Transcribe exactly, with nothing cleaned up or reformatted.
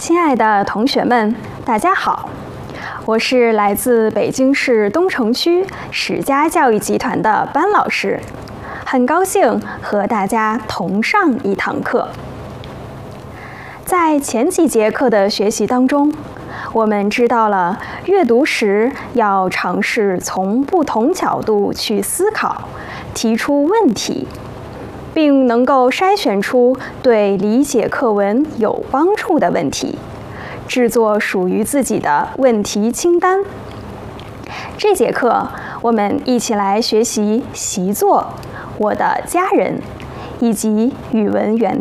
亲爱的同学们，大家好，我是来自北京市东城区史家教育集团的班老师，很高兴和大家同上一堂课。在前几节课的学习当中，我们知道了阅读时要尝试从不同角度去思考，提出问题，并能够筛选出对理解课文有帮助的问题，制作属于自己的问题清单。这节课我们一起来学习习作、我的家人以及语文园